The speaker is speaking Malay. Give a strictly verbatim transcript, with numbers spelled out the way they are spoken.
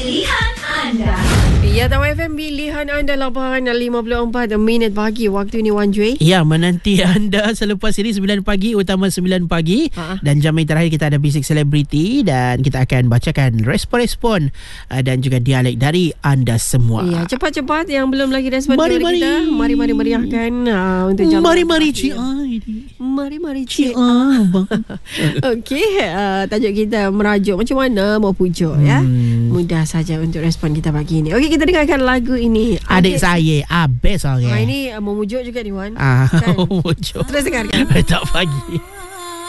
Pilihan anda. Ya, Tahu F M, pilihan anda laporan lima puluh empat minit pagi. Waktu ini Wan Jui. Ya, menanti anda selepas ini sembilan pagi, utama sembilan pagi. Ha-ha. Dan jam ini terakhir kita ada Bisik Selebriti dan kita akan bacakan respon-respon uh, dan juga dialek dari anda semua. Ya, cepat-cepat yang belum lagi respon mari, kepada mari. kita. Mari-mari meriahkan uh, untuk jam. Mari-mari Cik Ai. Mari-mari Cik Ai. Okey, uh, tajuk kita merajuk macam mana mau pujuk hmm. ya. Mudah saja untuk respon kita pagi ini. Okey, kita dengarkan lagu ini. Adik, Adik saya Abis orang. Ah, ini uh, memujuk juga ni Wan. Ah, kan? memujuk. Terus dengarkan. Tak pagi.